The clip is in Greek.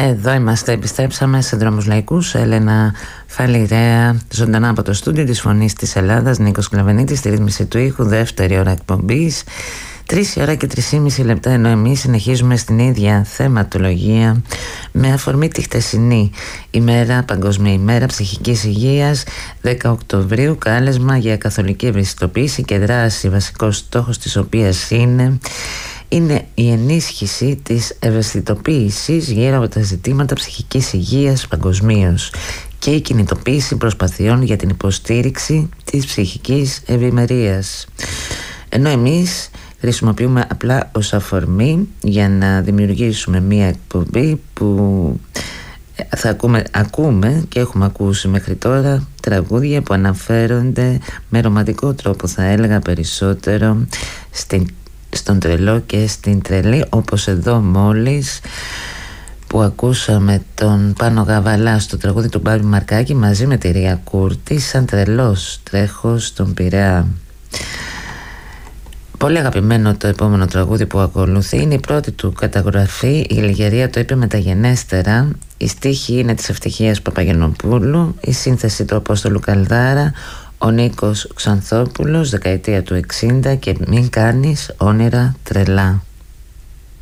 Εδώ είμαστε, επιστρέψαμε σε Δρόμους Λαϊκούς. Έλενα Φαλιρέα, ζωντανά από το στούντιο της Φωνής της Ελλάδας. Νίκος Κλαβενίτης στη ρύθμιση του ήχου, δεύτερη ώρα εκπομπής. 3 ώρα και 3,5 λεπτά, ενώ εμείς συνεχίζουμε στην ίδια θεματολογία με αφορμή τη χτεσινή ημέρα, Παγκόσμια ημέρα ψυχικής υγείας, 10 Οκτωβρίου, κάλεσμα για καθολική ευαισθητοποίηση και δράση, βασικός στόχος της οποίας είναι η ενίσχυση της ευαισθητοποίησης γύρω από τα ζητήματα ψυχικής υγείας παγκοσμίως και η κινητοποίηση προσπαθειών για την υποστήριξη της ψυχικής ευημερίας. Ενώ εμείς χρησιμοποιούμε απλά ως αφορμή για να δημιουργήσουμε μία εκπομπή που θα ακούμε και έχουμε ακούσει μέχρι τώρα τραγούδια που αναφέρονται με ρομαντικό τρόπο, θα έλεγα, περισσότερο στον τρελό και στην τρελή, όπως εδώ μόλις που ακούσαμε τον Πάνο Γαβαλά στο τραγούδι του Μπάμπη Μαρκάκη μαζί με τη Ρία Κούρτη, σαν τρελός τρέχω στον Πειραιά. Πολύ αγαπημένο το επόμενο τραγούδι που ακολουθεί, είναι η πρώτη του καταγραφή, η Λιγερία το είπε μεταγενέστερα. Η στίχη είναι της Ευτυχίας Παπαγενοπούλου, η σύνθεση του Απόστολου Καλδάρα, ο Νίκος Ξανθόπουλος, δεκαετία του 60, και μην κάνεις όνειρα τρελά.